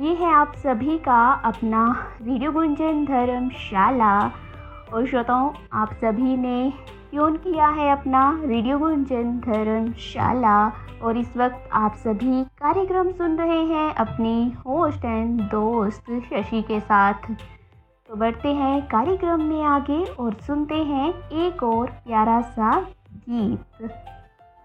ये है आप सभी का अपना रेडियो गुंजन धर्मशाला। और श्रोताओं, आप सभी ने ट्यून किया है अपना रेडियो गुंजन धर्मशाला और इस वक्त आप सभी कार्यक्रम सुन रहे हैं अपनी होस्ट एंड दोस्त शशि के साथ। तो बढ़ते हैं कार्यक्रम में आगे और सुनते हैं एक और प्यारा सा गीत।